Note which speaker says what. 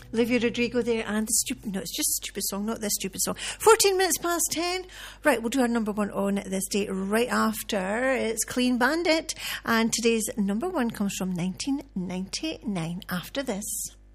Speaker 1: Olivia Rodrigo there, and it's just a stupid song, not this stupid song. 14 minutes past 10. Right, we'll do our number one on this date right after. It's Clean Bandit, and today's number one comes from 1999 after this.